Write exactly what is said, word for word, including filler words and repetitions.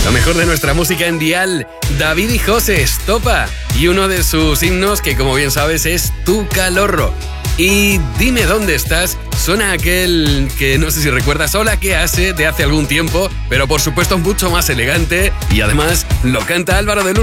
Lo mejor de nuestra música en Dial, David y José, Estopa. Y uno de sus himnos, que como bien sabes, es Tu Calorro. Y Dime dónde estás, suena aquel que no sé si recuerdas, Hola, ¿qué hace?, de hace algún tiempo, pero por supuesto mucho más elegante. Y además lo canta Álvaro de Luna.